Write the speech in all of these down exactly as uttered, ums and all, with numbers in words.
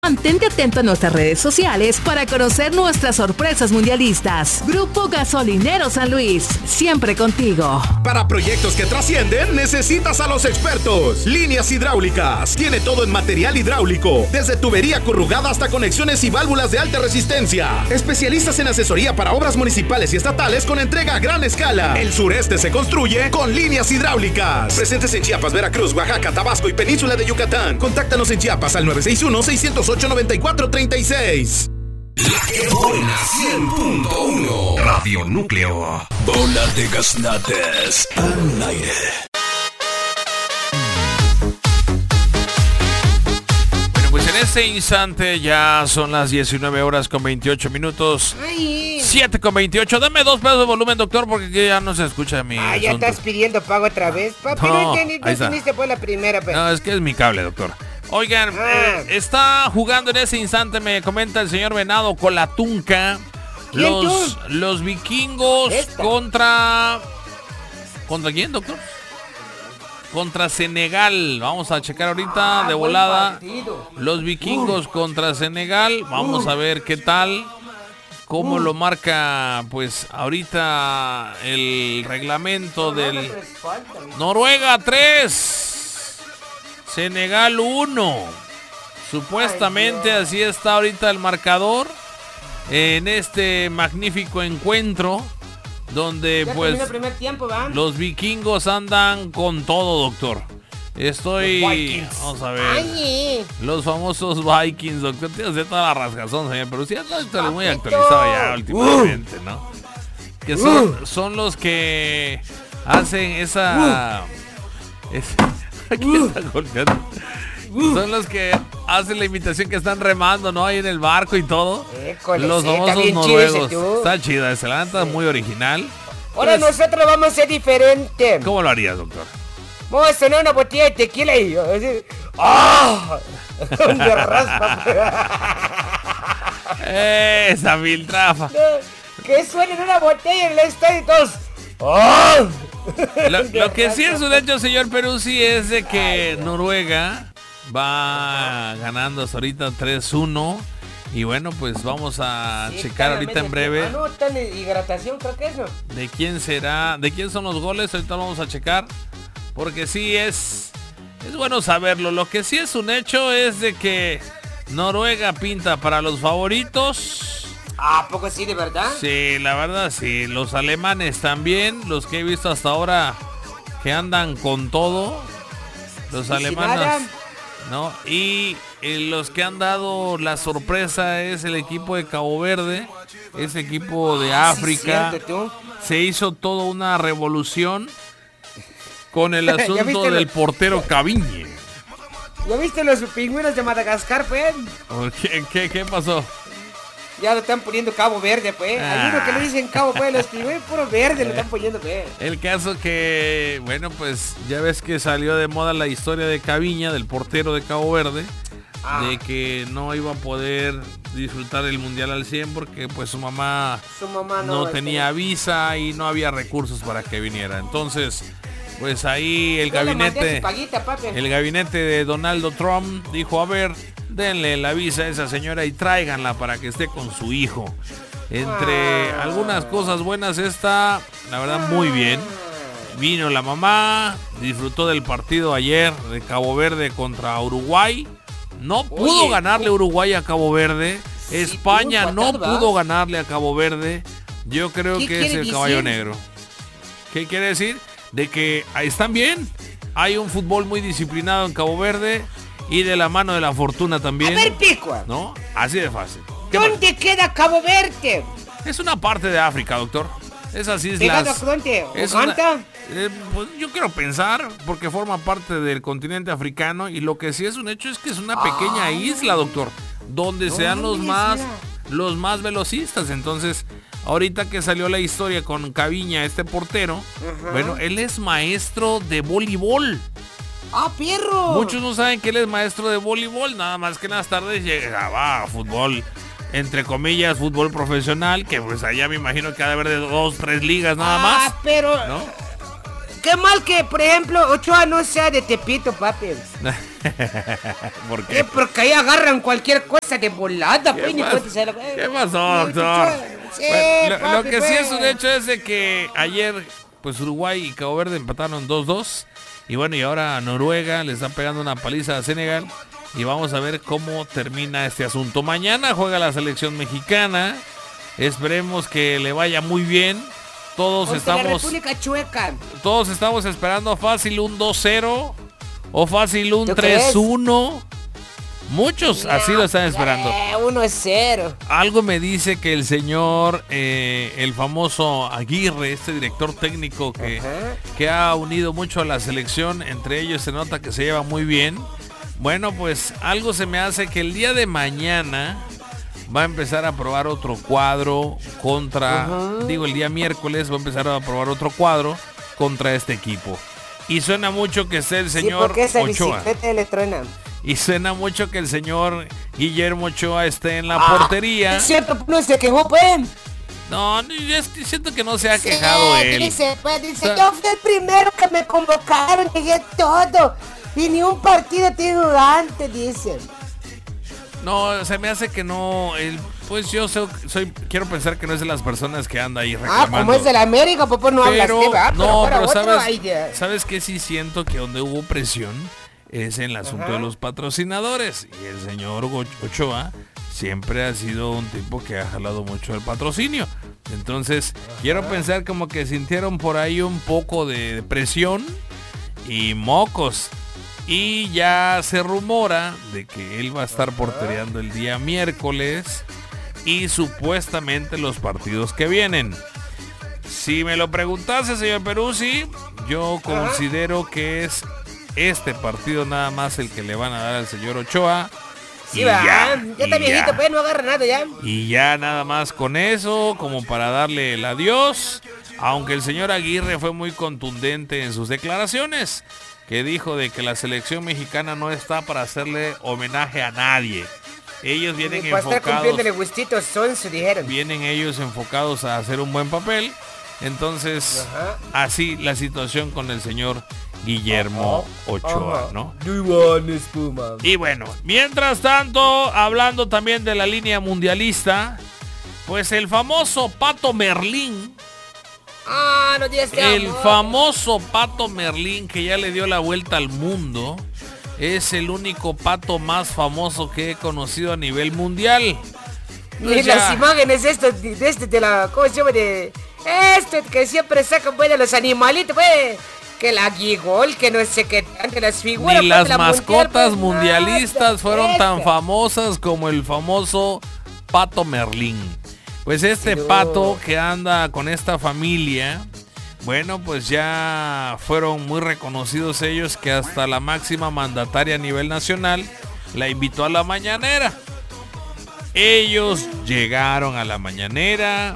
Mantente atento a nuestras redes sociales para conocer nuestras sorpresas mundialistas. Grupo Gasolinero San Luis, siempre contigo. Para proyectos que trascienden, necesitas a los expertos. Líneas Hidráulicas. Tiene todo en material hidráulico, desde tubería corrugada hasta conexiones y válvulas de alta resistencia. Especialistas en asesoría para obras municipales y estatales con entrega a gran escala. El sureste se construye con Líneas Hidráulicas. Presentes en Chiapas, Veracruz, Oaxaca, Tabasco y Península de Yucatán. Contáctanos en Chiapas al nueve seis uno, seis cero ocho, nueve cuatro tres seis. La que buena cien punto uno. Radio Núcleo. Bola de gaznates al aire. Bueno, pues en este instante ya son las diecinueve horas con veintiocho minutos. Ay. siete con veintiocho. Dame dos pesos de volumen, doctor, porque ya no se escucha mi Ah, ya asunto. estás pidiendo pago otra vez, papi. No, No, entendí, no ahí está. entendiste por la primera, pero... No, es que es mi cable, doctor. Oigan, Ah. eh, está jugando en ese instante, me comenta el señor Venado, con la Tunca. ¿Quién, Los, tú? los vikingos Esta. contra... ¿Contra quién, doctor? Contra Senegal. Vamos a checar ahorita Ah, de buen volada. partido. Los vikingos contra Senegal. Vamos a ver qué tal. Cómo lo marca, pues, ahorita el reglamento del... Noruega tres. Senegal uno. Supuestamente Ay, así está ahorita el marcador en este magnífico encuentro donde Ya pues terminó el primer tiempo, ¿va? los vikingos andan con todo, doctor. Estoy... Los Vikings. Vamos a ver. Ay, Los famosos Vikings, doctor. Tiene usted toda la rasgazón, señor. Pero sí, está está muy Papito. actualizado ya últimamente, ¿no? Que son, son los que hacen esa... es- Aquí está golpeando. Son los que hacen la imitación que están remando, ¿no? Ahí en el barco y todo. École, Los sí, está famosos bien chido ese, noruegos. tú. Está chida, esa la neta, muy original. ahora Pues, nosotros vamos a ser diferente. ¿cómo lo harías, doctor? Vamos a sonar una botella de tequila y... así, ¡ah! De raspa. Esa filtrafa. Que suene una botella en el estadio y todos... ¡ah! Lo, lo que sí es un hecho, señor Peruzzi, es de que Noruega va ganando hasta ahorita tres uno. Y bueno, pues vamos a Sí, checar está ahorita en medio- breve Ah, no, está en hidratación, creo que eso. de quién será, de quién son los goles. Ahorita lo vamos a checar. Porque sí es, es bueno saberlo. Lo que sí es un hecho es de que Noruega pinta para los favoritos. Ah, ¿poco sí, de verdad? Sí, la verdad sí. Los alemanes también, los que he visto hasta ahora que andan con todo. Los Y sin alemanes, nada. ¿no? Y eh, los que han dado la sorpresa es el equipo de Cabo Verde, ese equipo de Ah, sí, África. cierto, tú. Se hizo toda una revolución con el ¿Ya asunto viste lo- del portero Caviñe. ¿Ya viste los pingüinos de Madagascar, pues? ¿Qué, qué, qué pasó? Ya lo están poniendo Cabo Verde, pues. Hay uno que le dicen Cabo, pues, los pingüinos puro verde lo están poniendo, pues. El caso que, bueno, pues ya ves que salió de moda la historia de Caviña, del portero de Cabo Verde, Ah. de que no iba a poder disfrutar el mundial al cien porque pues su mamá Su mamá no no, tenía este, visa y no había recursos para que viniera. Entonces, pues ahí el yo le mandé gabinete, su paguita, papi. el gabinete de Donaldo Trump dijo, a ver, denle la visa a esa señora y tráiganla para que esté con su hijo. Entre Ah. algunas cosas buenas está, la verdad, muy bien. Vino la mamá, disfrutó del partido ayer de Cabo Verde contra Uruguay. No pudo Oye, ganarle Uruguay a Cabo Verde. Sí, España pudo no empatar, ¿va? pudo ganarle a Cabo Verde. Yo creo ¿Qué que es quiere el caballo decir? negro. ¿Qué quiere decir? De que ahí están bien. Hay un fútbol muy disciplinado en Cabo Verde y de la mano de la fortuna también. A ver, Picua, ¿No? Así de fácil. ¿Qué más? ¿dónde queda Cabo Verde? Es una parte de África, doctor. Esas ¿Pegado islas. a dónde? Es una- ¿Uganda? eh, pues yo quiero pensar, porque forma parte del continente africano, y lo que sí es un hecho es que es una pequeña Ah. isla, doctor, donde No, sean no los me más, decía. los más velocistas. Entonces, ahorita que salió la historia con Caviña, este portero, Ajá. bueno, él es maestro de voleibol. ¡Ah, perro! Muchos no saben que él es maestro de voleibol, nada más que en las tardes llegaba a fútbol, entre comillas, fútbol profesional, que pues allá me imagino que ha de haber de dos, tres ligas nada Ah, más, pero... ¿no? Qué mal que, por ejemplo, Ochoa no sea de Tepito, papi. ¿Por qué? ¿Qué? Porque ahí agarran cualquier cosa de volada, ¿Qué, pues, ni pas- cuenta se lo- ¿Qué pasó, doctor? Sí, Bueno, lo, lo papi, que sí es pues. un hecho es de que ayer, pues Uruguay y Cabo Verde empataron dos dos. Y bueno, y ahora Noruega le está pegando una paliza a Senegal. Y vamos a ver cómo termina este asunto. Mañana juega la selección mexicana. Esperemos que le vaya muy bien. Todos Contra la estamos, República Chueca. todos estamos esperando fácil un dos cero o fácil un ¿Tú tres uno. Muchos así lo están esperando. Eh, uno es cero. Algo me dice que el señor, eh, el famoso Aguirre, este director técnico que, Ajá. que ha unido mucho a la selección, entre ellos se nota que se lleva muy bien. Bueno, pues algo se me hace que el día de mañana va a empezar a probar otro cuadro contra, Ajá. digo el día miércoles va a empezar a probar otro cuadro contra este equipo. Y suena mucho que esté el Sí, señor porque esa Ochoa. bicicleta le truena. Y suena mucho que el señor Guillermo Ochoa esté en la Ah, portería. Es cierto, no se quejó, pues. No, yo es que siento que no se ha quejado Sí, él. Dice, pues, dice, O sea- yo fui el primero que me convocaron, dije todo. Y ni un partido estoy jugando, dice. No, se me hace que no. Él, pues yo soy, soy- quiero pensar que no es de las personas que anda ahí Ah, reclamando. como es de la América, pues, pues no hablas Pero, de, ¿verdad? no, para pero otro sabes, hay de- sabes que sí siento que donde hubo presión es en el asunto Ajá. de los patrocinadores. Y el señor Go- Ochoa siempre ha sido un tipo que ha jalado mucho el patrocinio. Entonces, quiero pensar como que sintieron por ahí un poco de presión y mocos. Y ya se rumora de que él va a estar portereando el día miércoles y supuestamente los partidos que vienen. Si me lo preguntase, señor Peruzzi, yo considero que es este partido nada más el que le van a dar al señor Ochoa. Sí, Y va. ya, Ya, está y viejito, ya. pues no agarra nada ya. Y ya nada más con eso, como para darle el adiós. Aunque el señor Aguirre fue muy contundente en sus declaraciones, que dijo de que la selección mexicana no está para hacerle homenaje a nadie. Ellos vienen Ni para estar enfocados, cumpliéndole gustitos sonso, dijeron. vienen ellos enfocados a hacer un buen papel. Entonces, Ajá. así la situación con el señor Guillermo Ochoa, Ajá. ¿no? Do you want espuma? Y bueno, mientras tanto, hablando también de la línea mundialista, pues el famoso Pato Merlín, Ah, no digas que el amor. famoso Pato Merlín que ya le dio la vuelta al mundo, es el único pato más famoso que he conocido a nivel mundial. Y Pues las ya, imágenes estas de, de este de la, ¿cómo se llama? De este que siempre sacan pues de los animalitos, pues. Que la guigol, que no sé qué, que las figuras. ni pues, las de la mascotas mundial, pues, mundialistas nada, fueron tan este. famosas como el famoso Pato Merlín. Pues este Sí, no. pato que anda con esta familia, bueno, pues ya fueron muy reconocidos ellos, que hasta la máxima mandataria a nivel nacional la invitó a la mañanera. Ellos llegaron a la mañanera.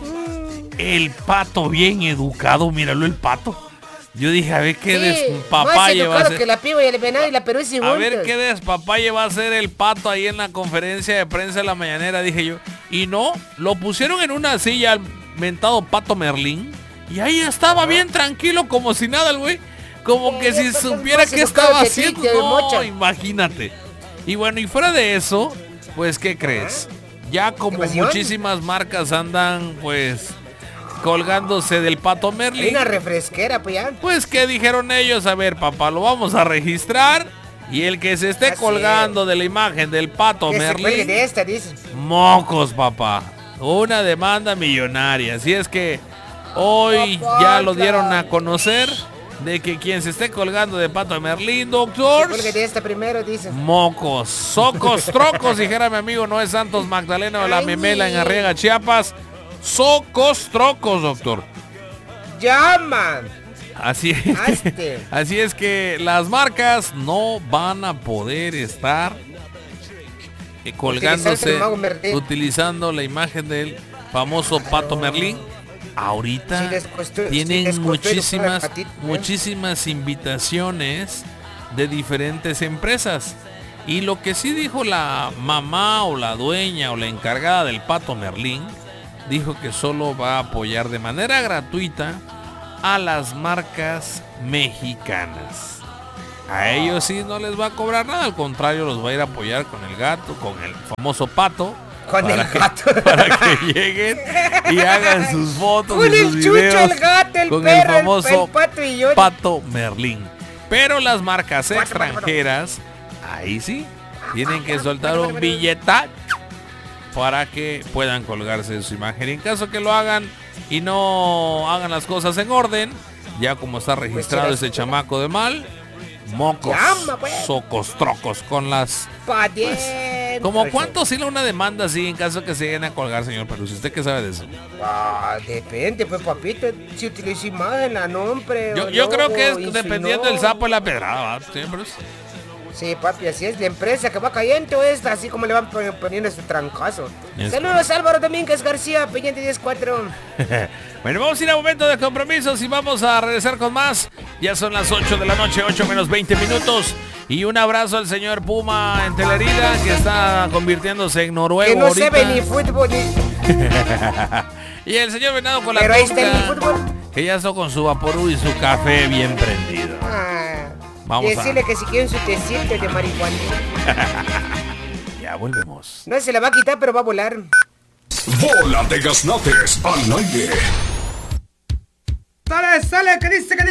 El pato bien educado, míralo el pato. Yo dije, a ver qué Sí, despapalle más va a educado ser. que la piba y el venado y la Peruzzi A juntos. ver qué despapalle va a hacer el pato ahí en la conferencia de prensa de la mañanera, dije yo. Y no, lo pusieron en una silla al mentado Pato Merlín. Y ahí estaba bien tranquilo, como si nada el güey. Como Sí, que si pues, supiera más qué educado estaba que ti, haciendo. que No, mocha. imagínate. Y bueno, y fuera de eso, pues, ¿qué crees? Ya como pasión? muchísimas marcas andan, pues, colgándose del Pato Hay Merlín. una refresquera, pues ya. Pues, ¿qué dijeron ellos? A ver, papá, lo vamos a registrar. Y el que se esté Así colgando de la imagen del Pato Que se cuelgue Merlín, de esta, dice. mocos, papá. Una demanda millonaria. Así es que hoy Papá, ya lo dieron a claro. conocer de que quien se esté colgando de Pato Merlín, doctor, Cuelgue de esta primero, dice. mocos, socos, trocos, dijera mi amigo Noé Santos Magdalena de la Ay. Memela en Arriaga, Chiapas. Socos, trocos, doctor. Llaman. Así es, Hazte. así es que las marcas no van a poder estar eh, colgándose, Utilizando el mago Merlín. utilizando la imagen del famoso Pato Merlín. Ahorita Si les costó- si tienen les costó educar muchísimas, al patito, ¿eh? muchísimas invitaciones de diferentes empresas. Y lo que sí dijo la mamá o la dueña o la encargada del Pato Merlín, dijo que solo va a apoyar de manera gratuita a las marcas mexicanas. A ellos sí no les va a cobrar nada, al contrario, los va a ir a apoyar con el gato, con el famoso pato. Con el que, gato. Para que lleguen y hagan sus fotos con y sus el chucho, videos el gato, el con perro, el famoso el, el pato y yo. Pato Merlín. Pero las marcas extranjeras, ahí sí, tienen que soltar un billetazo para que puedan colgarse de su imagen. Y en caso que lo hagan y no hagan las cosas en orden, ya como está registrado ese chamaco de mal, mocos, socos, trocos con las... Pues, ¿como cuánto oscila una demanda así en caso que se lleguen a colgar, señor Perus? ¿Usted qué sabe de eso? Ah, depende, pues, papito. Si utiliza imagen, a nombre. Yo, yo no, creo que es si dependiendo no... del sapo y la pedrada, ¿va, señor Perus? Sí, papi, así es. La empresa que va cayendo es así como le van poniendo su trancazo. Es Saludos, Álvaro Domínguez García, pendiente diez cuatro. Bueno, vamos a ir a momento de compromisos y vamos a regresar con más. Ya son las ocho de la noche, ocho menos veinte minutos. Y un abrazo al señor Puma en Telerida, que está convirtiéndose en noruego. Que no ahorita. sabe ni fútbol ni... Y el señor Venado con la Pero ahí está tonca, el fútbol. que ya está con su vaporú y su café bien prendido. Ah, Vamos decirle a... que si quieren su tecito de marihuana. Ya volvemos. No se la va a quitar, pero va a volar. Bola de Gaznates al aire. Sale, sale, que dice que